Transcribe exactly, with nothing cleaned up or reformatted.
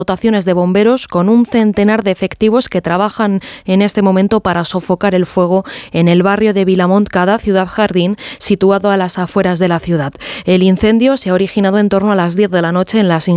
dotaciones de bomberos con un centenar de efectivos que trabajan en este momento para sofocar el fuego en el barrio de Vilamont-Cada, Ciudad Jardín, situado a las afueras de la ciudad. El incendio se ha originado en torno a las diez de la noche en las